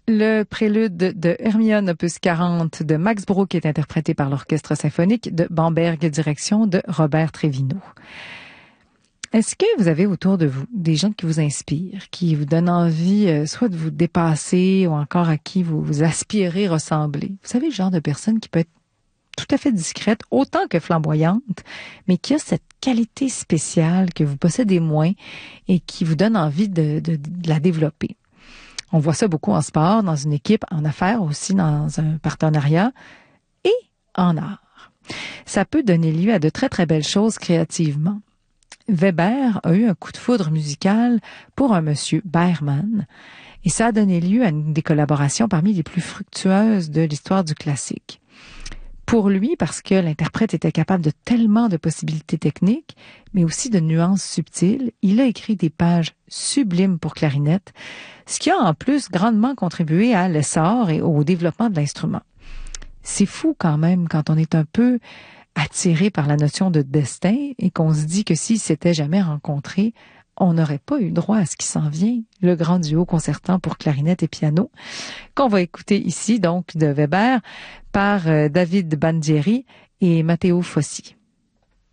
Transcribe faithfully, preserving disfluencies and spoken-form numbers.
Le prélude de Hermione opus quarante de Max Bruch est interprété par l'Orchestre symphonique de Bamberg, direction de Robert Trevino. Est-ce que vous avez autour de vous des gens qui vous inspirent, qui vous donnent envie euh, soit de vous dépasser ou encore à qui vous, vous aspirez ressembler? Vous savez, le genre de personne qui peut être tout à fait discrète, autant que flamboyante, mais qui a cette qualité spéciale que vous possédez moins et qui vous donne envie de, de, de la développer. On voit ça beaucoup en sport, dans une équipe, en affaires aussi, dans un partenariat et en art. Ça peut donner lieu à de très très belles choses créativement. Weber a eu un coup de foudre musical pour un monsieur Bergman et ça a donné lieu à une des collaborations parmi les plus fructueuses de l'histoire du classique. Pour lui, parce que l'interprète était capable de tellement de possibilités techniques, mais aussi de nuances subtiles, il a écrit des pages sublimes pour clarinette, ce qui a en plus grandement contribué à l'essor et au développement de l'instrument. C'est fou quand même quand on est un peu attiré par la notion de destin et qu'on se dit que s'ils s'étaient jamais rencontrés, on n'aurait pas eu droit à ce qui s'en vient, le grand duo concertant pour clarinette et piano, qu'on va écouter ici, donc, de Weber, par euh, David Bandieri et Matteo Fossi.